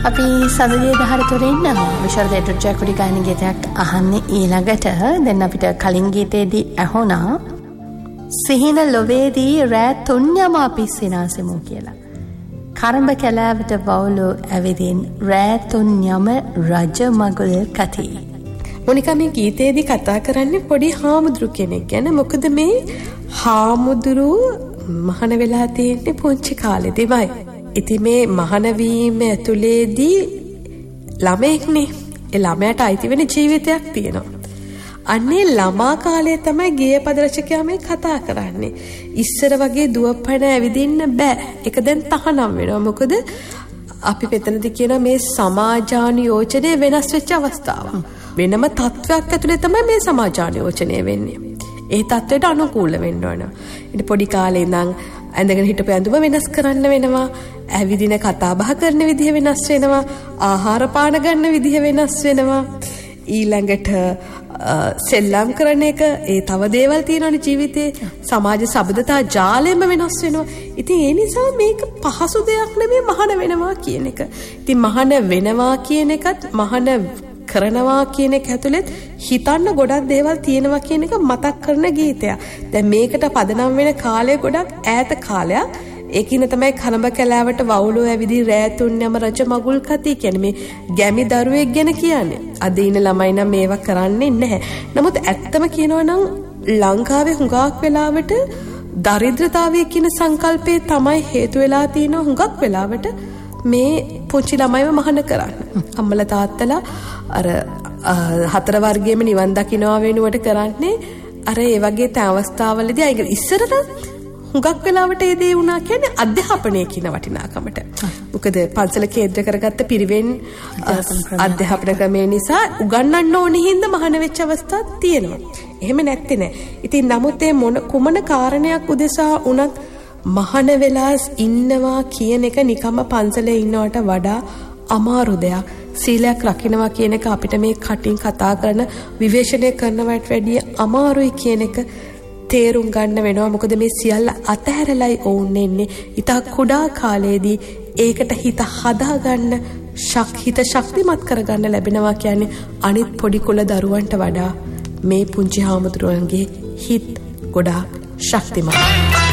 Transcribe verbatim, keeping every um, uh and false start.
අපි සඳගේ දහරතුරින් විශාරද එඩ්වඩ් ජැකුඩි ගායන ගීතයක් අහන්නේ ඊළඟට. දැන් අපිට කලින් ගීතේදී ඇහුණා සිහින ලොවේදී රෑ තුන්යම අපි සිනාසෙමු කියලා. කරඹ කැලෑවට වවුලු ඇවිදින් රෑ තුන්යම රජ මගුල් කති. මොනිකා මේ ගීතේදී කතා කරන්නේ පොඩි හාමුදුරු කෙනෙක් ගැන. මොකද මේ හාමුදුරු මහාන වෙලා තියෙන්නේ පුංචි කාලෙදිමයි. ඉතින් මේ මහාන වීම ඇතුලේදී ළමෙක්නේ. ඒ ළමයාට අයිති වෙන ජීවිතයක් තියෙනවා. අන්නේ ළමා කාලේ තමයි ගේය පද රචකයා මේ කතා කරන්නේ. ඉස්සර වගේ දුවපැන ඇවිදින්න බෑ. ඒක දැන් තහනම් වෙනවා. මොකද අපි මෙතනදී කියන මේ සමාජානුයෝජනය වෙනස් වෙච්ච අවස්ථාවක්. වෙනම තත්වයක් ඇතුලේ තමයි මේ සමාජානුයෝජනය වෙන්නේ. ඒ තත්වයට අනුකූල වෙන්න ඕන. ඉතින් පොඩි කාලේ ඉඳන් ඇඳගෙන හිටපු ඇඳුම වෙනස් කරන්න වෙනවා. ඇවිදින කතා බහ කරන විදිහ වෙනස් වෙනවා. ආහාර පාන ගන්න විදිහ වෙනස් වෙනවා. ඊළඟට සෙල්ලම් කරන එක ඒ තව දේවල් තියෙනවනේ ජීවිතේ. සමාජ සබඳතා ජාලෙම වෙනස් වෙනවා. ඉතින් ඒ නිසා මේක පහසු දෙයක් නෙමෙයි මහාන වෙනවා කියන එක. ඉතින් මහාන වෙනවා කියන එකත් මහාන කරනවා කියන එක ඇතුළෙත් හිතන්න ගොඩක් දේවල් තියෙනවා කියන එක මතක් කරන ගීතයක්. දැන් මේකට පදනම් වෙන කාලය ගොඩක් ඈත කාලයක්. ඒකින තමයි කරඹ කැලෑවට වවුලෝ ඇවිදින් රෑ තුන්යම රජ මගුල් කති කියන්නේ මේ ගැමි දරුවෙක් ගැන කියන්නේ. අද ඉන්න ළමයි නම් මේවා කරන්නේ නැහැ. නමුත් ඇත්තම කියනවා නම් ලංකාවේ හුඟක් වෙලාවට දරිද්‍රතාවය කියන සංකල්පේ තමයි හේතු වෙලා තියෙනවා හුඟක් වෙලාවට මේ පුංචි ළමයිව මහාන කරන්න. අම්මලා තාත්තලා අර හතර වර්ගයේම නිවන් දකින්නවා වෙනුවට කරන්නේ අර ඒ වගේ තව අවස්ථාවලදී අය ඉස්සරට හුඟක් වෙලාවට ඒ දේ වුණා කියන්නේ අධ්‍යාපනය කියන වටිනාකමට. මොකද පන්සල කේන්ද්‍ර කරගත්ත පිරිවෙන් අධ්‍යාපන ක්‍රමය නිසා උගන්වන්න ඕනි හින්දා මහාන වෙච්ච අවස්ථාවක් තියෙනවා. එහෙම නැත්තේ නෑ. ඉතින් නමුත් ඒ මොන කුමන කාරණයක් උදෙසා වුණත් මහාන වෙලා ඉන්නවා කියන එක නිකම්ම පන්සලේ ඉන්නවට වඩා අමාරු දෙයක්. සීලයක් රකින්නවා කියන එක අපිට මේ කටින් කතා කරන විවේචනය කරනවට වැඩිය අමාරුයි කියන එක තේරුම් ගන්න වෙනවා. මොකද මේ සියල්ල අතහැරලයි ඕන්නේ ඉන්නේ. ඉතා කුඩා කාලයේදී ඒකට හිත හදාගන්න හිත ශක්තිමත් කරගන්න ලැබෙනවා කියන්නේ අනිත් පොඩි කුල දරුවන්ට වඩා මේ පුංචි හාමුදුරුවන්ගේ හිත ගොඩාක් ශක්තිමත්.